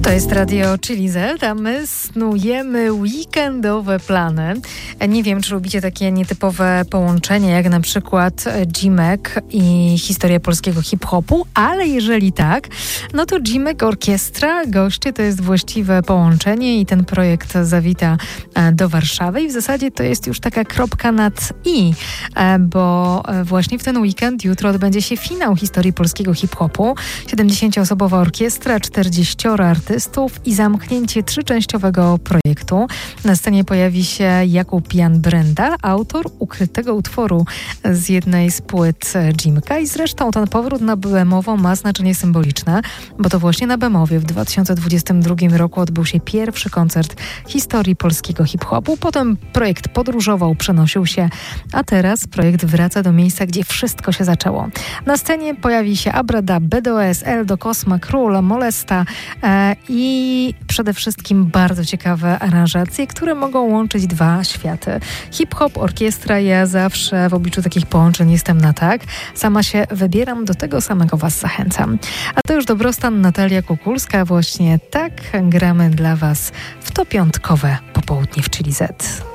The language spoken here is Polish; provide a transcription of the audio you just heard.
To jest Radio Chili Z, a my snujemy weekendowe plany. Nie wiem, czy lubicie takie nietypowe połączenia, jak na przykład Jimek i historia polskiego hip-hopu, ale jeżeli tak, no to Jimek Orkiestra, goście, to jest właściwe połączenie i ten projekt zawita do Warszawy i w zasadzie to jest już taka kropka nad i, bo właśnie w ten weekend jutro odbędzie się finał historii polskiego hip-hopu. 70-osobowa orkiestra, 40 artystów i zamknięcie trzyczęściowego projektu. Na scenie pojawi się Jakub Jan Brenda, autor ukrytego utworu z jednej z płyt Jimka i zresztą ten powrót na Bemowo ma znaczenie symboliczne, bo to właśnie na Bemowie w 2022 roku odbył się pierwszy koncert historii polskiego hip-hopu. Potem projekt podróżował, przenosił się, a teraz projekt wraca do miejsca, gdzie wszystko się zaczęło. Na scenie pojawi się Abrada, BDOS, Eldo, Kosma, Król, Molesta i przede wszystkim bardzo ciekawe aranżacje, które mogą łączyć dwa światy. Hip-hop, orkiestra, ja zawsze w obliczu takich połączeń jestem na tak. Sama się wybieram, do tego samego Was zachęcam. A to już dobrostan, Natalia Kukulska. Właśnie tak gramy dla Was w to piątkowe popołudnie w Chili Z.